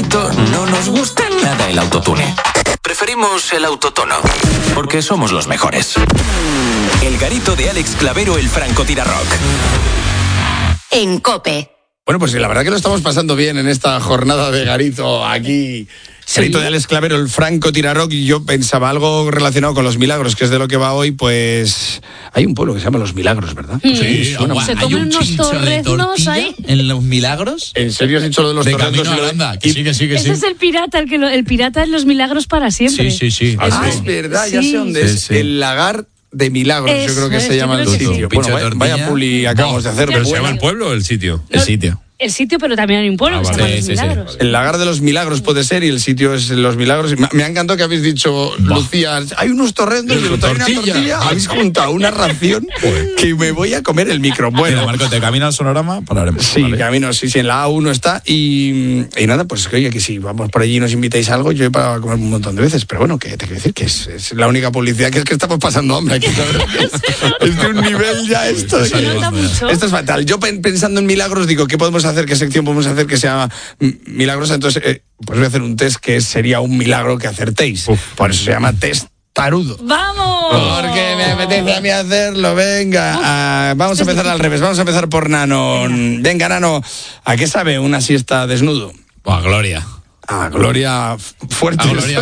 Garito no nos gusta nada el autotune. Preferimos el autotono, porque somos los mejores. El Garito de Alex Clavero, el francotirarrock. En COPE. Bueno, pues la verdad que lo estamos pasando bien en esta jornada de Garito aquí. Sí. Garito de Alex Clavero, el francotirarrock, y yo pensaba algo relacionado con los milagros, que es de lo que va hoy, pues hay un pueblo que se llama Los Milagros, ¿verdad? Sí, Se comen unos torreznos ahí. ¿En Los Milagros? ¿En serio has dicho lo de los torreznos? De Holanda, que sí. Ese es el pirata, el pirata es Los Milagros para siempre. Sí. Es verdad, ya sé dónde es. Sí. El lagar de Milagros, yo creo que se llama el sitio. Bueno, vaya puli acabamos de hacer. ¿Pero se llama el pueblo o el sitio? El sitio. El sitio, pero también hay un pueblo que se llama Los Milagros. El lagar de los Milagros puede ser, y el sitio es Los Milagros. Me ha encantado que habéis dicho, Lucía, hay unos torrendos y hay una tortilla. Habéis juntado una ración que me voy a comer el micro. Bueno, Marco, te camina al Sonorama, pararemos. Sí, ¿vale? Camino, sí, en la A1 está. Y nada, pues oye, que si vamos por allí y nos invitáis a algo, yo he para comer un montón de veces. Pero bueno, que te quiero decir que es la única publicidad, que es que estamos pasando hambre aquí. Es de un nivel ya esto. Esto es fatal. Yo pensando en milagros, digo, ¿qué podemos hacer? ¿Qué sección podemos hacer que sea milagrosa? Entonces, pues voy a hacer un test que sería un milagro que acertéis. Por eso se llama test tarudo. ¡Vamos! Porque me apetece a mí hacerlo. Venga, vamos a empezar al revés. Vamos a empezar por Nano. Venga, Nano, ¿a qué sabe una siesta desnudo? A Gloria. A Gloria fuerte. A Gloria.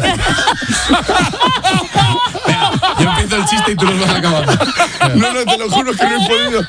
Venga, yo empiezo el chiste y tú lo vas acabando. No, te lo juro que no he podido.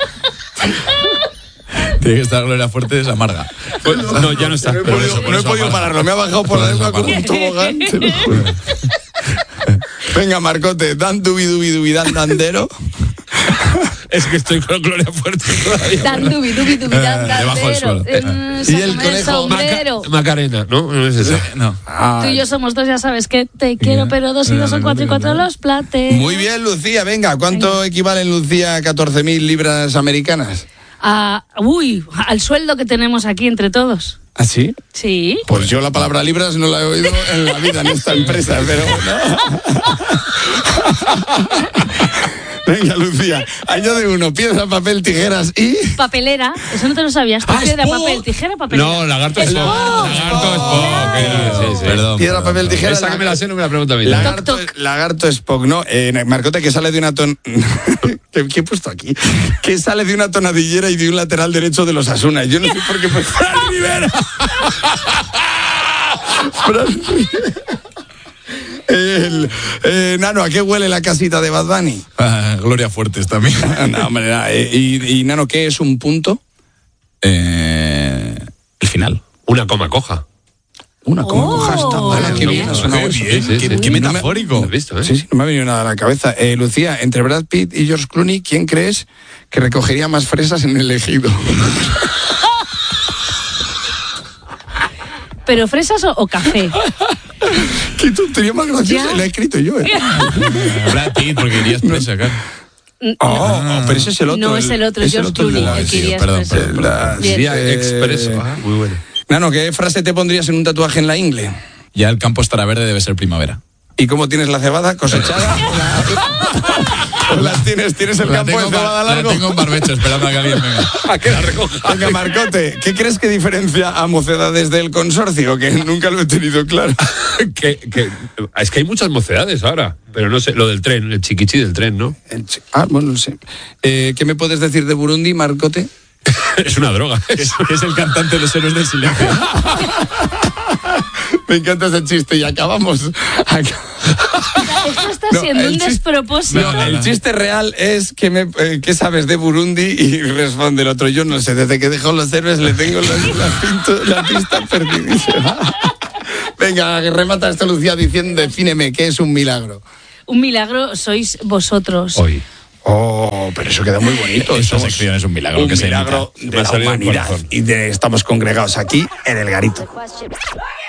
Tiene que estar Gloria Fuerte, es amarga. No, ya no está. No he podido pararlo, me ha bajado por la lengua con un tobogán, te lo juro. Venga, Marcote, dan dubi dan dandero. Es que estoy con Gloria Fuerte todavía. Dan dubi dan dandero. Debajo del suelo. Y el conejo Macarena, ¿no? No es eso. No. Tú y yo somos dos, ya sabes que te quiero, pero 2 y 2 son 4 y 4 los plates. Muy bien, Lucía, venga, ¿cuánto equivalen, Lucía, a 14.000 libras americanas? Al sueldo que tenemos aquí entre todos. ¿Ah, sí? Sí. Pues yo la palabra libras no la he oído en la vida en esta empresa, pero no. Venga, Lucía, añade uno: piedra, papel, tijeras y... Papelera, eso no te lo sabías. Piedra, papel, tijera, papelera. No, lagarto Spock. Lagarto Spock. Sí. Perdón. Piedra, papel, tijera. Esa que me la sé, no me la pregunta a mí. Lagarto Spock, ¿no? Marcote, que sale de una ¿Qué he puesto aquí? Que sale de una tonadillera y de un lateral derecho de los Asuna. Yo no sé por qué... ¡Fran Rivera! ¡Fran Rivera! Nano, ¿a qué huele la casita de Bad Bunny? Gloria Fuertes también. No, hombre, y Nano, ¿qué es un punto? El final. Una coma coja. Una coma coja está mala. Qué bien ha sonado eso. Qué metafórico. ¿Lo has visto, eh? Sí, no me ha venido nada a la cabeza. Lucía, entre Brad Pitt y George Clooney, ¿quién crees que recogería más fresas en el ejido? ¿Pero fresas o café? Qué tontería más graciosa. La he escrito yo, Brad Pitt, porque irías presa, claro. Pero ese es el otro. No, es el otro, George Clooney. Perdón. Sería expreso. Muy bueno. Nano, ¿qué frase te pondrías en un tatuaje en la ingle? Ya el campo estará verde, debe ser primavera. ¿Y cómo tienes la cebada? ¿Cosechada? ¿O las tienes? ¿Tienes el campo de cebada largo? La tengo en barbecho, esperando a que alguien venga. ¿A qué la recoja? Venga, Marcote, ¿qué crees que diferencia a Mocedades del Consorcio? Que nunca lo he tenido claro. Es que hay muchas mocedades ahora, pero no sé, lo del tren, el chiquichi del tren, ¿no? Bueno, no sé. ¿Qué me puedes decir de Burundi, Marcote? Es una droga. Es el cantante de los Héroes del Silencio. Me encanta ese chiste y acabamos. Esto está siendo un despropósito. El chiste real es ¿qué sabes de Burundi? Y responde el otro: yo no sé, desde que dejó los héroes le tengo la pista perdidísima. Venga, que remata esta Lucía diciendo: defíneme, ¿qué es un milagro? Un milagro sois vosotros. Hoy. Pero eso queda muy bonito. Esta sección es un milagro. Un milagro de la humanidad. Y estamos congregados aquí en el Garito.